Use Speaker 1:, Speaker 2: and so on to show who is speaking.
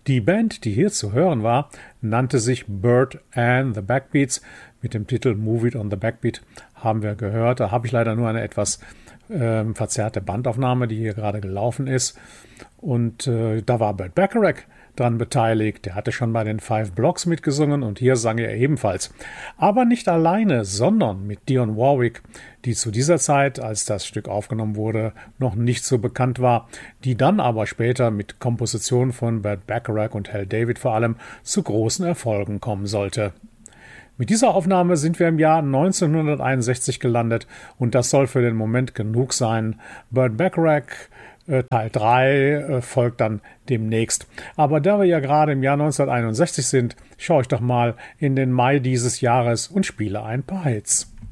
Speaker 1: Die Band, die hier zu hören war, nannte sich Bert and the Backbeats. Mit dem Titel Move It on the Backbeat haben wir gehört. Da habe ich leider nur eine etwas verzerrte Bandaufnahme, die hier gerade gelaufen ist. Und da war Burt Bacharach dran beteiligt. Der hatte schon bei den Five Blocks mitgesungen und hier sang er ebenfalls. Aber nicht alleine, sondern mit Dionne Warwick, die zu dieser Zeit, als das Stück aufgenommen wurde, noch nicht so bekannt war, die dann aber später mit Kompositionen von Burt Bacharach und Hal David vor allem zu großen Erfolgen kommen sollte. Mit dieser Aufnahme sind wir im Jahr 1961 gelandet und das soll für den Moment genug sein. Burt Bacharach Teil 3 folgt dann demnächst. Aber da wir ja gerade im Jahr 1961 sind, schaue ich doch mal in den Mai dieses Jahres und spiele ein paar Hits.